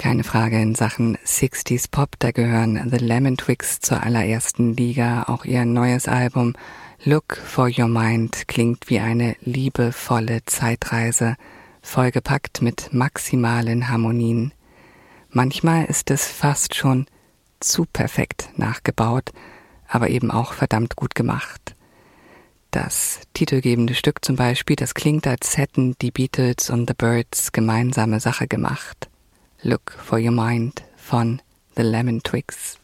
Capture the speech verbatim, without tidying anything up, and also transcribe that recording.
Keine Frage, in Sachen sechziger Pop, da gehören The Lemon Twigs zur allerersten Liga. Auch ihr neues Album Look for Your Mind klingt wie eine liebevolle Zeitreise, vollgepackt mit maximalen Harmonien. Manchmal ist es fast schon zu perfekt nachgebaut, aber eben auch verdammt gut gemacht. Das titelgebende Stück zum Beispiel, das klingt, als hätten die Beatles und The Byrds gemeinsame Sache gemacht. Look for Your Mind von The Lemon Twigs.